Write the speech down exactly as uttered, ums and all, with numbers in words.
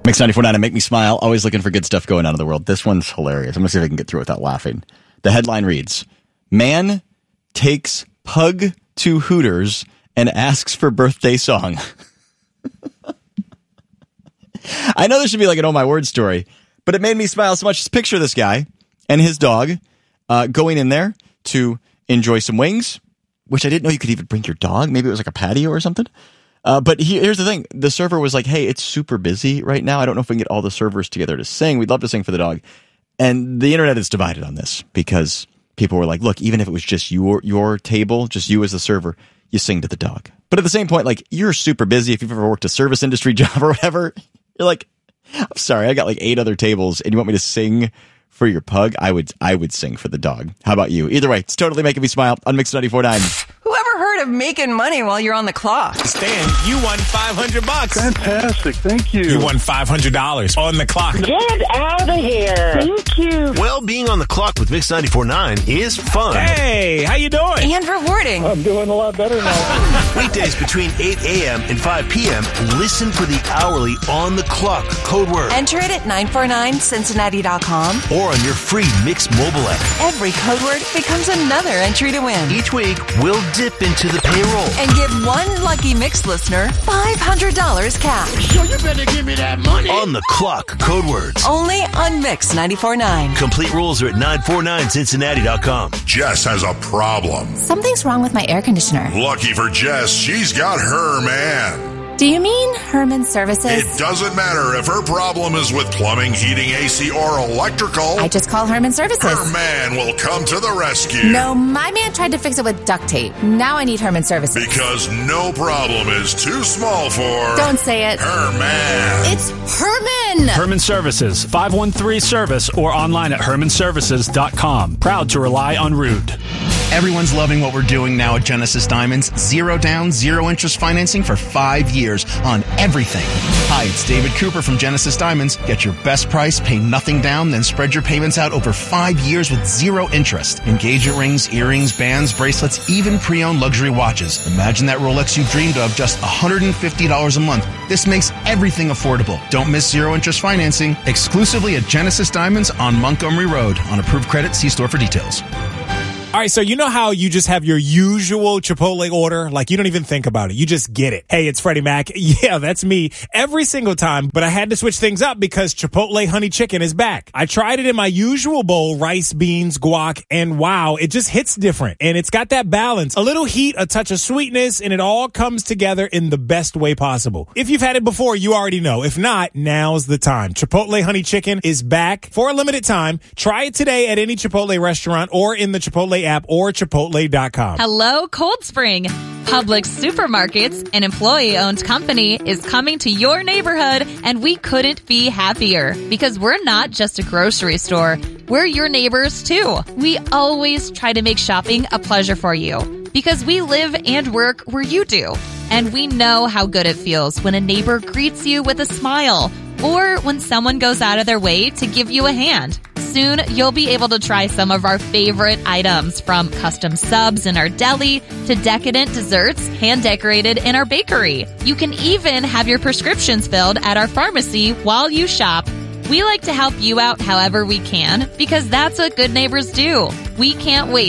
Mix ninety-four point nine and Make Me Smile. Always looking for good stuff going on in the world. This one's hilarious. I'm going to see if I can get through it without laughing. The headline reads, Man takes pug to Hooters and asks for birthday song. I know this should be like an Oh My Word story, but it made me smile so much. Just picture this guy and his dog uh, going in there to enjoy some wings, which I didn't know you could even bring your dog. Maybe it was like a patio or something. Uh, but he, here's the thing. The server was like, hey, it's super busy right now. I don't know if we can get all the servers together to sing. We'd love to sing for the dog. And the internet is divided on this because people were like, look, even if it was just your your table, just you as the server, you sing to the dog. But at the same point, like, you're super busy. If you've ever worked a service industry job or whatever, you're like, I'm sorry, I got like eight other tables and you want me to sing for your pug? I would I would sing for the dog. How about you? Either way, it's totally making me smile on Mix ninety-four point nine. Whoever heard of making money while you're on the clock? Stan, you won five hundred bucks. Fantastic. Thank you. You won five hundred dollars on the clock. Get out of here. Thank you. Well, being on the clock with Mix ninety-four point nine is fun. Hey, how you doing? And rewarding. I'm doing a lot better now. Weekdays between eight a.m. and five p.m., listen for the hourly on the clock code word. Enter it at nine four nine Cincinnati dot com Or on your free Mix mobile app. Every code word becomes another entry to win. Each week, we'll dip into the payroll And give one lucky Mix listener five hundred dollars cash. So you better give me that money. on the clock code words. Only on Mix ninety-four point nine. Complete rules are at nine four nine Cincinnati dot com. Jess has a problem. Something's wrong with my air conditioner. Lucky for Jess, she's got her man. Do you mean Herman Services? It doesn't matter if her problem is with plumbing, heating, A C, or electrical. I just call Herman Services. Her man will come to the rescue. No, my man tried to fix it with duct tape. Now I need Herman Services. Because no problem is too small for... Don't say it. Her man. It's Herman! Herman Services, five one three service or online at herman services dot com. Proud to rely on Rude. Everyone's loving what we're doing now at Genesis Diamonds. Zero down, zero interest financing for five years on everything. Hi, it's David Cooper from Genesis Diamonds. Get your best price, pay nothing down, then spread your payments out over five years with zero interest. Engagement rings, earrings, bands, bracelets, even pre-owned luxury watches. Imagine that Rolex you dreamed of, just one hundred fifty dollars a month. This makes everything affordable. Don't miss zero interest financing. Exclusively at Genesis Diamonds on Montgomery Road. On approved credit, see store for details. All right, so you know how you just have your usual Chipotle order? Like, you don't even think about it. You just get it. Hey, it's Freddie Mac. Yeah, that's me every single time, but I had to switch things up because Chipotle Honey Chicken is back. I tried it in my usual bowl, rice, beans, guac, and wow, it just hits different. And it's got that balance, a little heat, a touch of sweetness, and it all comes together in the best way possible. If you've had it before, you already know. If not, now's the time. Chipotle Honey Chicken is back for a limited time. Try it today at any Chipotle restaurant or in the Chipotle app or chipotle dot com. Hello, Cold Spring. Publix Supermarkets, an employee-owned company, is coming to your neighborhood, and we couldn't be happier because we're not just a grocery store. We're your neighbors, too. We always try to make shopping a pleasure for you because we live and work where you do. And we know how good it feels when a neighbor greets you with a smile or when someone goes out of their way to give you a hand. Soon, you'll be able to try some of our favorite items, from custom subs in our deli to decadent desserts hand-decorated in our bakery. You can even have your prescriptions filled at our pharmacy while you shop. We like to help you out however we can because that's what good neighbors do. We can't wait